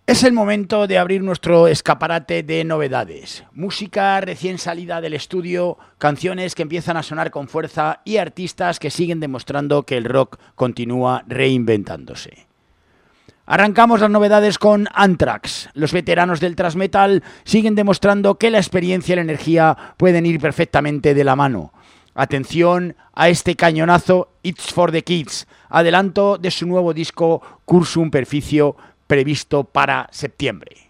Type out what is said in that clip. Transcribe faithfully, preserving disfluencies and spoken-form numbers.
Es el momento de abrir nuestro escaparate de novedades. Música recién salida del estudio, canciones que empiezan a sonar con fuerza y artistas que siguen demostrando que el rock continúa reinventándose. Arrancamos las novedades con Anthrax. Los veteranos del thrash metal siguen demostrando que la experiencia y la energía pueden ir perfectamente de la mano. Atención a este cañonazo It's for the Kids, adelanto de su nuevo disco Cursum Perficio, previsto para septiembre.